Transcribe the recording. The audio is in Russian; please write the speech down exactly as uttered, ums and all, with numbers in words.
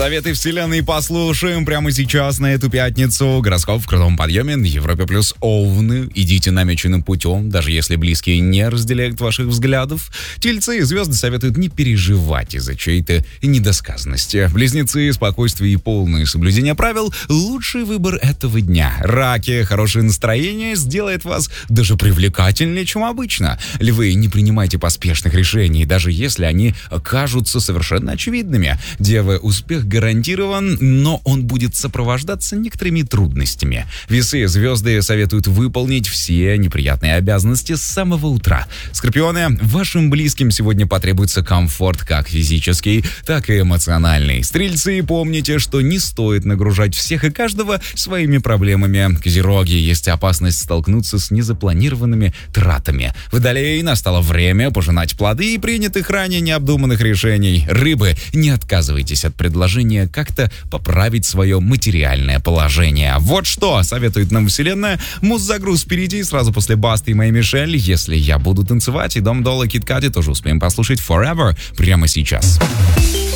Советы вселенной послушаем прямо сейчас, на эту пятницу. Гороскоп в крутом подъеме на Европе плюс Овны. Идите намеченным путем, даже если близкие не разделяют ваших взглядов. Тельцы, звезды советуют не переживать из-за чьей-то недосказанности. Близнецы, спокойствие и полное соблюдение правил – лучший выбор этого дня. Раки, хорошее настроение сделает вас даже привлекательнее, чем обычно. Львы, не принимайте поспешных решений, даже если они кажутся совершенно очевидными. Девы, успех гарантирован, но он будет сопровождаться некоторыми трудностями. Весы, звезды советуют выполнить все неприятные обязанности с самого утра. Скорпионы, вашим близким сегодня потребуется комфорт как физический, так и эмоциональный. Стрельцы, помните, что не стоит нагружать всех и каждого своими проблемами. Козероги, есть опасность столкнуться с незапланированными тратами. Водолеи, настало время пожинать плоды и принятых ранее необдуманных решений. Рыбы, не отказывайтесь от предложения как-то поправить свое материальное положение. Вот что советует нам Вселенная. Муз-загруз впереди, сразу после Басты и Мэй Мишель. Если я буду танцевать, и Дом Долла, Кит Кади тоже успеем послушать Forever прямо сейчас.